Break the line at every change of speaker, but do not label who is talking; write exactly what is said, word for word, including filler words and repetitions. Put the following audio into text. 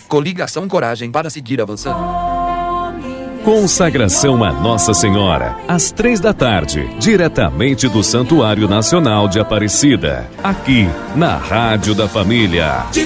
Coligação Coragem para seguir avançando.
Consagração a Nossa Senhora, às três da tarde, diretamente do Santuário Nacional de Aparecida, aqui na Rádio da Família.